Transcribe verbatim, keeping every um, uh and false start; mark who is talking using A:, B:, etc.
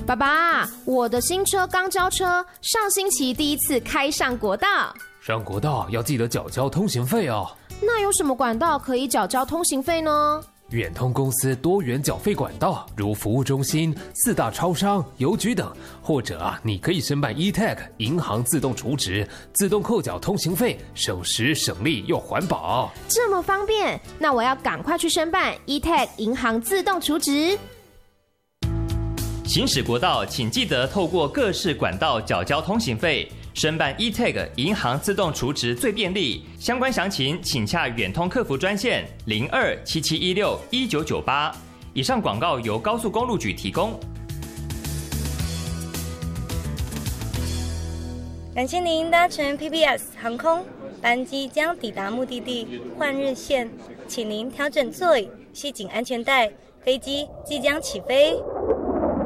A: 爸爸，我的新车刚交车，上星期第一次开上国道。
B: 上国道要记得缴交通行费哦。
A: 那有什么管道可以缴交通行费呢？
B: 远通公司多元缴费管道，如服务中心、四大超商、邮局等，或者啊，你可以申办 E T A G 银行自动储值，自动扣缴通行费，省时省力又环保。
A: 这么方便，那我要赶快去申办 E T A G 银行自动储值。
C: 行驶国道，请记得透过各式管道缴交通行费。申办 E T A G 银行自动储值最便利，相关详情请洽远通客服专线零二七七一六一九九八。以上广告由高速公路局提供。
D: 感谢您搭乘 P B S 航空，班机将抵达目的地换日线，请您调整座椅，系紧安全带，飞机即将起飞。